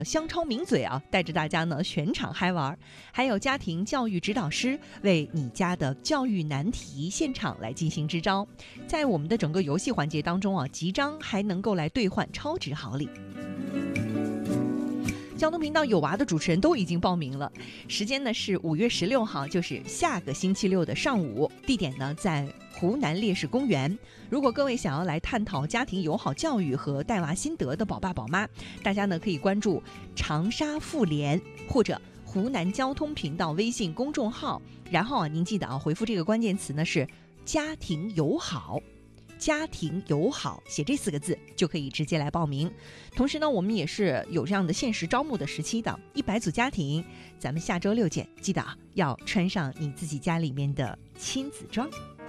香超名嘴啊，带着大家呢全场嗨玩，还有家庭教育指导师为你家的教育难题现场来进行支招。在我们的整个游戏环节当中啊，集章还能够来兑换超值好礼。交通频道有娃的主持人都已经报名了，时间呢是5月16号，就是下个星期六的上午，地点呢在湖南烈士公园。如果各位想要来探讨家庭友好教育和带娃心得的宝爸宝妈，大家呢可以关注长沙妇联或者湖南交通频道微信公众号，然后您记得回复这个关键词呢是家庭友好。家庭友好写这4个字就可以直接来报名。同时呢，我们也是有这样的限时招募的时期的，100组家庭，咱们下周6见，记得要穿上你自己家里面的亲子装。